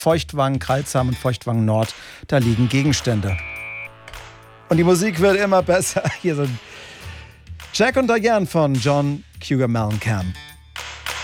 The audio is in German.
Feuchtwangen, Crailsheim und Feuchtwangen Nord, da liegen Gegenstände. Und die Musik wird immer besser. Hier sind Jack und Diane von John Cougar Mellencamp.